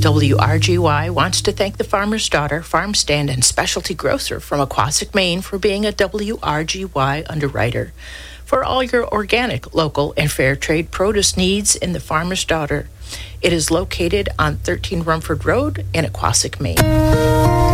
WRGY wants to thank the Farmer's Daughter Farm Stand and Specialty Grocer from Aquasic, Maine for being a WRGY underwriter. For all your organic, local, and fair trade produce needs in the Farmer's Daughter. It is located on 13 Rumford Road in Aquasic, Maine.